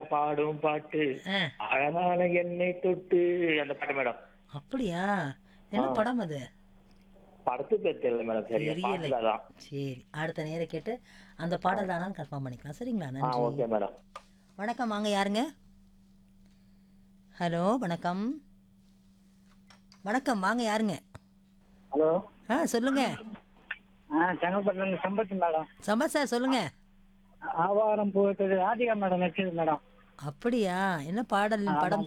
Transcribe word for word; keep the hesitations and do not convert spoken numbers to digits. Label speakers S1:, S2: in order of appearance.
S1: பாடும் பாட்டு
S2: ஆ,
S1: அழகான என்னை தொட்டு அந்த பாட்டு மேடம்.
S2: அப்படியா?
S1: ஆ
S2: என்ன படம் அது?
S1: படத்து பேர் தெரியல மேடம் சரியா,
S2: தெரியலை.
S1: பாட்டு தான்.
S2: சரி, அடுத்த நேர கேட்டு அந்த
S1: ஆ
S2: பாடல் தானான்னு கன்ஃபார்ம் பண்ணிக்கலாம். சரிங்களா?
S1: ஆ
S2: நன்றி.
S1: Okay madam.
S2: வணக்கம், வாங்க யாருங்க? ஹலோ, வணக்கம். வணக்கம், வாங்க யாருங்க?
S3: ஹலோ.
S2: ஆ, சொல்லுங்க.
S3: ஆ செங்கல்பட்டுல இருந்து சம்பத் மேடம்.
S2: சம்பத் சார் சொல்லுங்க.
S3: ஆவாரம் போயிட்டு ராதிகா மேடம் நடிச்சது மேடம்.
S2: அப்படியா? என்ன பாடல்
S3: ஆமா
S2: படம்